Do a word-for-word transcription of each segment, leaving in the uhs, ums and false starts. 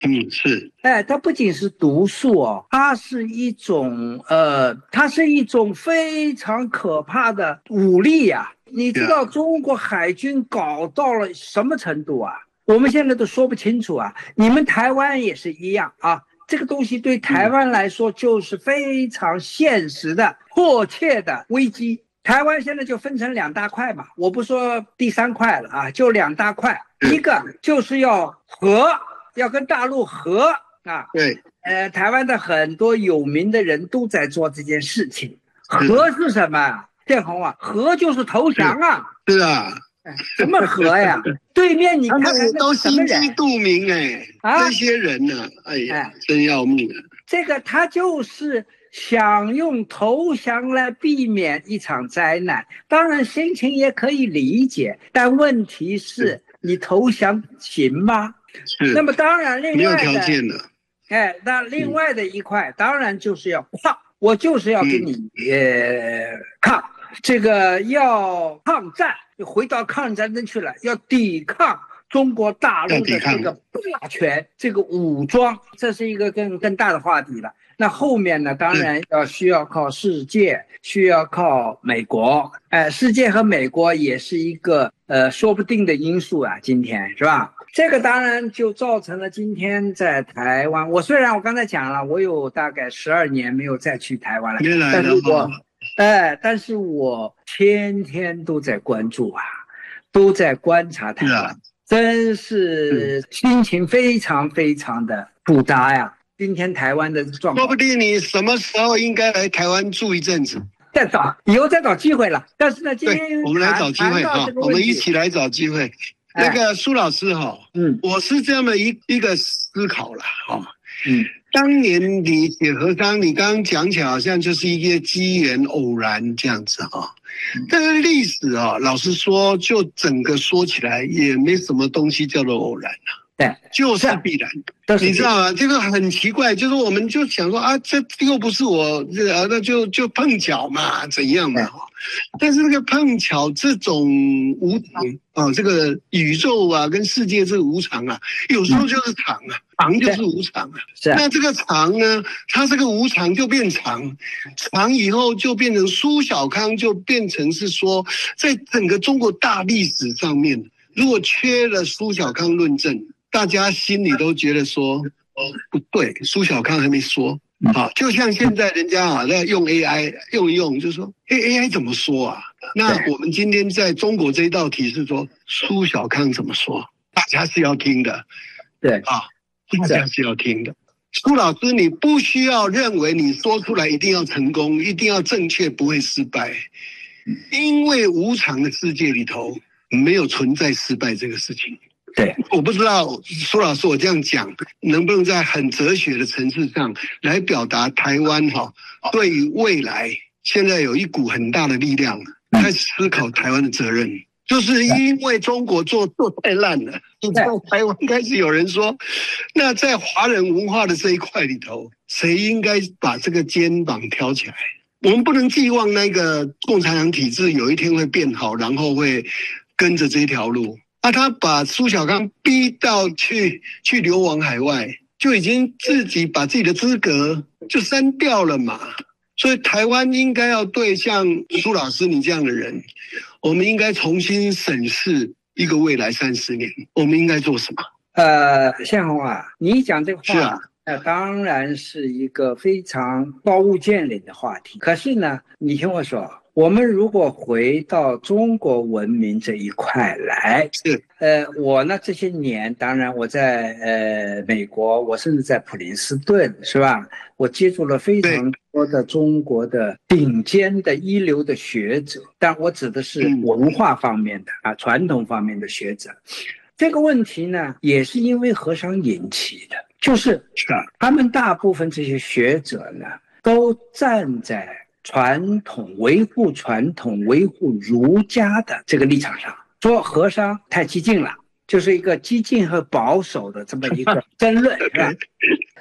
嗯，是， 哎，它不仅是毒素哦，它是一种呃，它是一种非常可怕的武力呀、你知道中国海军搞到了什么程度啊？我们现在都说不清楚啊。你们台湾也是一样啊，这个东西对台湾来说就是非常现实的、迫切的危机。台湾现在就分成两大块嘛，我不说第三块了啊，就两大块，一个就是要和。要跟大陆和啊， 对， 呃，台湾的很多有名的人都在做这件事情。和是什么？建宏啊，和就是投降啊。 是啊， 什么和呀？对面你看看那都什么人， 心知肚明哎，啊、这些人呢、啊，哎呀，哎、真要命啊！ 这个他就是想用投降来避免一场灾难，当然心情也可以理解，但问题是你投降行吗？那么当然，另外的没有条件的， 哎，那另外的一块、嗯、当然就是要抗，我就是要跟你、嗯、呃抗，这个要抗战，就回到抗战争去了，要抵抗中国大陆的这个霸权，这个武装，这是一个更更大的话题了。那后面呢，当然要需要靠世界，需要靠美国，哎、呃，世界和美国也是一个呃说不定的因素啊，今天是吧？这个当然就造成了今天在台湾，我虽然我刚才讲了，我有大概十二年没有再去台湾了，但是我，哎，但是我天天都在关注啊，都在观察台湾，真是心情非常非常的复杂呀。今天台湾的状况， 说不定你什么时候应该来台湾住一阵子， 再找以后再找机会了。但是呢，今天我们来找机会啊，我们一起来找机会。那个苏老师哈，嗯，我是这样的一一个思考啦，哈，嗯，当年你写和商，你刚刚讲起来好像就是一个机缘偶然这样子哈，但是历史啊，老实说，就整个说起来也没什么东西叫做偶然啊。 对， 就是必然，你知道吗？这个很奇怪，就是我们就想说啊，这又不是我，啊，那就就碰巧嘛，怎样嘛？但是那个碰巧这种无常啊，这个宇宙啊跟世界这个无常啊，有时候就是常啊，常就是无常啊。那这个常呢，它这个无常就变常，常以后就变成苏小康，就变成是说，在整个中国大历史上面，如果缺了苏小康论证。大家心里都觉得说，哦，不对，苏小康还没说啊，就像现在人家啊在用 A I 用一用，就说，哎 ，A I 怎么说啊？那我们今天在中国这一道题是说苏小康怎么说，大家是要听的， 对啊，大家是要听的。苏老师，你不需要认为你说出来一定要成功，一定要正确，不会失败，因为无常的世界里头没有存在失败这个事情。 对， 我不知道苏老师我这样讲能不能在很哲学的层次上来表达台湾哈对于未来现在有一股很大的力量在思考台湾的责任，就是因为中国做做太烂了，在台湾开始有人说，那在华人文化的这一块里头，谁应该把这个肩膀挑起来？我们不能寄望那个共产党体制有一天会变好，然后会跟着这条路。啊，他把苏小康逼到去去流亡海外，就已经自己把自己的资格就删掉了嘛。所以台湾应该要对像苏老师你这样的人，我们应该重新审视一个未来三十年，我们应该做什么？ 呃，宪宏啊，你讲这个话， 是啊， 呃，当然是一个非常高屋建瓴的话题。可是呢，你听我说。我们如果回到中国文明这一块来， 是呃，我呢这些年，当然我在呃美国，我甚至在普林斯顿，是吧？我接触了非常多的中国的顶尖的一流的学者，但我指的是文化方面的啊，传统方面的学者。这个问题呢，也是因为和商引起的，就是他们大部分这些学者呢，都站在传统维护传统维护儒家的这个立场上，说和商太激进了，就是一个激进和保守的这么一个争论，是吧？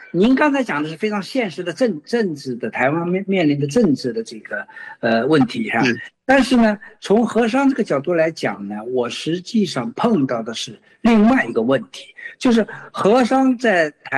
您刚才讲的是非常现实的政政治的台湾面面临的政治的这个呃问题哈。但是呢，从和商这个角度来讲呢，我实际上碰到的是另外一个问题，就是和商在台